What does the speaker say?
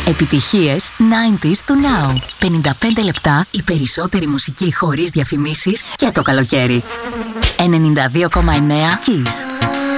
Επιτυχίες 90s to now. 55 λεπτά η περισσότερη μουσική χωρίς διαφημίσεις και το καλοκαίρι. 92,9 Kiss.